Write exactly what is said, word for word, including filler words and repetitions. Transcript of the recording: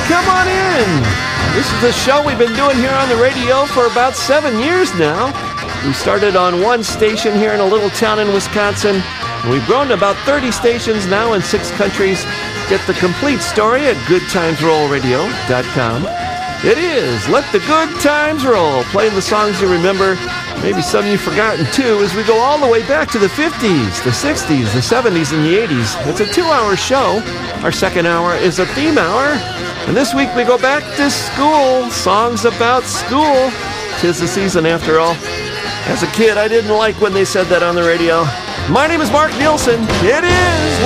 Come on in. This is a show we've been doing here on the radio for about seven years now. We started on one station here in a little town in Wisconsin, and we've grown to about thirty stations now in six countries. Get the complete story at good times roll radio dot com. It is Let the Good Times Roll, playing the songs you remember, maybe some you've forgotten too, as we go all the way back to the fifties, the sixties, the seventies, and the eighties. It's a two-hour show. Our second hour is a theme hour. And this week we go back to school, songs about school. 'Tis the season after all. As a kid, I didn't like when they said that on the radio. My name is Mark Nielsen. It is